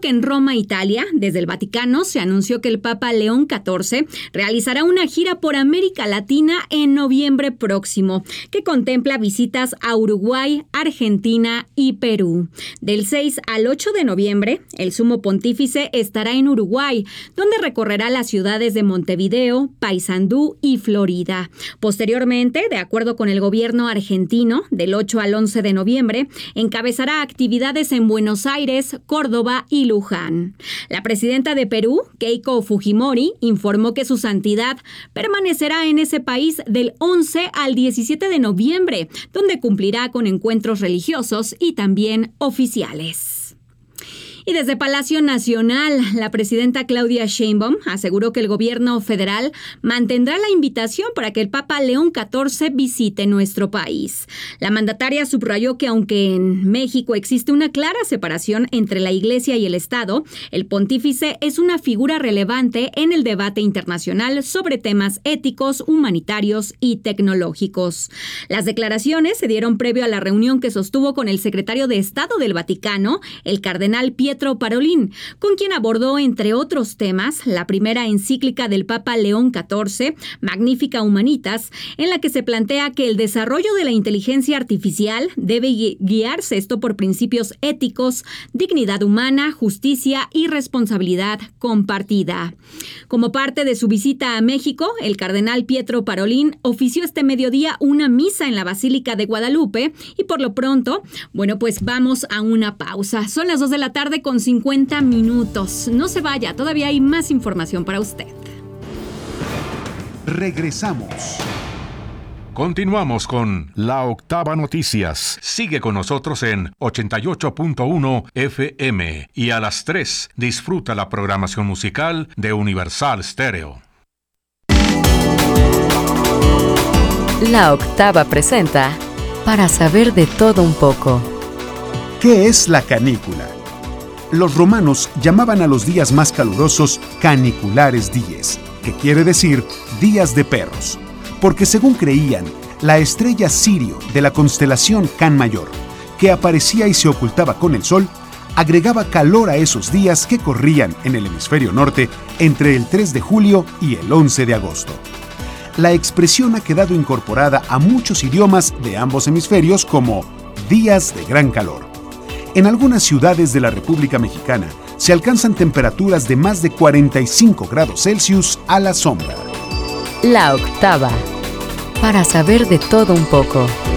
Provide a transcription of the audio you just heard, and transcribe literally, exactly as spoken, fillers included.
que en Roma, Italia, desde el Vaticano, se anunció que el Papa León catorce realizará una gira por América Latina en noviembre próximo, que contempla visitas a Uruguay, Argentina y Perú. Del seis al ocho de noviembre, el Sumo Pontífice estará en Uruguay, donde recorrerá las ciudades de Montevideo, Paysandú y Florida. Posteriormente, de acuerdo con el gobierno argentino, del ocho al once de noviembre, encabezará actividades en Buenos Aires, Córdoba y Luján. La presidenta de Perú, Keiko Fujimori, informó que su santidad permanecerá en ese país del once al diecisiete de noviembre, donde cumplirá con encuentros religiosos y también oficiales. Y desde Palacio Nacional, la presidenta Claudia Sheinbaum aseguró que el gobierno federal mantendrá la invitación para que el Papa León catorce visite nuestro país. La mandataria subrayó que aunque en México existe una clara separación entre la Iglesia y el Estado, el pontífice es una figura relevante en el debate internacional sobre temas éticos, humanitarios y tecnológicos. Las declaraciones se dieron previo a la reunión que sostuvo con el secretario de Estado del Vaticano, el cardenal Pietro Parolin, con quien abordó, entre otros temas, la primera encíclica del Papa León catorce, Magnificat Humanitas, en la que se plantea que el desarrollo de la inteligencia artificial debe guiarse esto por principios éticos, dignidad humana, justicia y responsabilidad compartida. Como parte de su visita a México, el cardenal Pietro Parolin ofició este mediodía una misa en la Basílica de Guadalupe y por lo pronto, bueno, pues vamos a una pausa. Son las dos de la tarde con cincuenta minutos. No se vaya, todavía hay más información para usted. Regresamos. Continuamos con La Octava Noticias. Sigue con nosotros en ochenta y ocho punto uno F M y a las tres disfruta la programación musical de Universal Stereo. La Octava presenta Para saber de todo un poco. ¿Qué es la canícula? Los romanos llamaban a los días más calurosos caniculares dies, que quiere decir días de perros, porque según creían, la estrella Sirio de la constelación Can Mayor, que aparecía y se ocultaba con el sol, agregaba calor a esos días que corrían en el hemisferio norte entre el tres de julio y el once de agosto. La expresión ha quedado incorporada a muchos idiomas de ambos hemisferios como días de gran calor. En algunas ciudades de la República Mexicana se alcanzan temperaturas de más de cuarenta y cinco grados Celsius a la sombra. La Octava. Para saber de todo un poco.